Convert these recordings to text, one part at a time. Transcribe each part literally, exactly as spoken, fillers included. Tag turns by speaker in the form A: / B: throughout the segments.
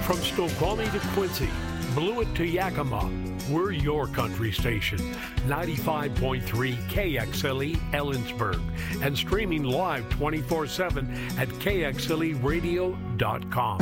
A: From Snoqualmie to Quincy, Blewett to Yakima, we're your country station. ninety-five point three K X L E Ellensburg and streaming live twenty-four seven at K X L E radio dot com.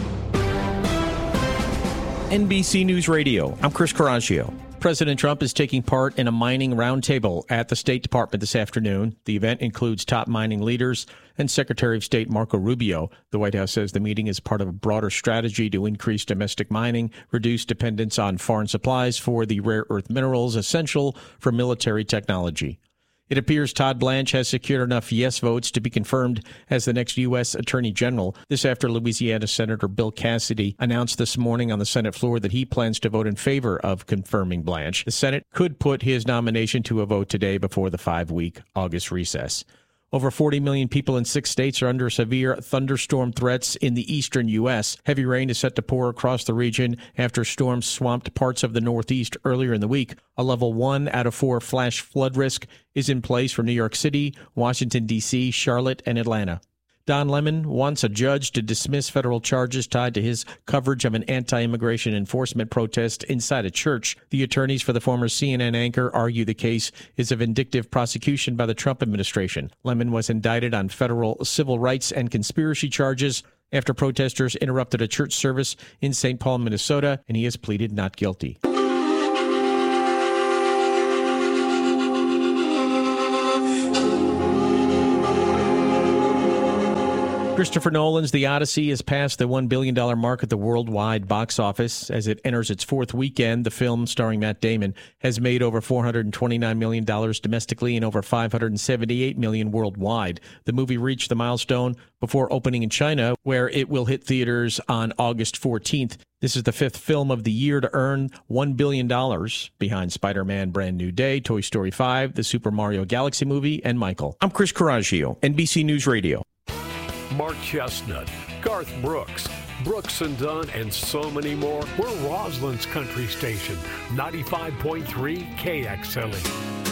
B: N B C News Radio, I'm Chris Coraggio. President Trump is taking part in a mining roundtable at the State Department this afternoon. The event includes top mining leaders and Secretary of State Marco Rubio. The White House says the meeting is part of a broader strategy to increase domestic mining, reduce dependence on foreign supplies for the rare earth minerals essential for military technology. It appears Todd Blanche has secured enough yes votes to be confirmed as the next U S Attorney General. This after Louisiana Senator Bill Cassidy announced this morning on the Senate floor that he plans to vote in favor of confirming Blanche. The Senate could put his nomination to a vote today before the five-week August recess. Over forty million people in six states are under severe thunderstorm threats in the eastern U S. Heavy rain is set to pour across the region after storms swamped parts of the Northeast earlier in the week. A level one out of four flash flood risk is in place for New York City, Washington, D C, Charlotte, and Atlanta. Don Lemon wants a judge to dismiss federal charges tied to his coverage of an anti-immigration enforcement protest inside a church. The attorneys for the former C N N anchor argue the case is a vindictive prosecution by the Trump administration. Lemon was indicted on federal civil rights and conspiracy charges after protesters interrupted a church service in Saint Paul, Minnesota, and he has pleaded not guilty. Christopher Nolan's The Odyssey has passed the one billion dollars mark at the worldwide box office. As it enters its fourth weekend, the film, starring Matt Damon, has made over four hundred twenty-nine million dollars domestically and over five hundred seventy-eight million dollars worldwide. The movie reached the milestone before opening in China, where it will hit theaters on August fourteenth. This is the fifth film of the year to earn one billion dollars, behind Spider-Man Brand New Day, Toy Story five, the Super Mario Galaxy movie, and Michael. I'm Chris Coraggio, N B C News Radio.
A: Mark Chestnut, Garth Brooks, Brooks and Dunn, and so many more. We're Roslyn's country station, ninety-five point three K X L E.